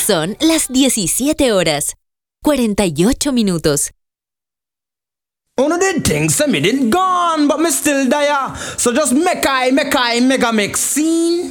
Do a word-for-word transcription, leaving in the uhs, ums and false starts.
Son las diecisiete horas, cuarenta y ocho minutos. One of the things I me didn't gone, but me still there. So just make I, make I, mega make scene.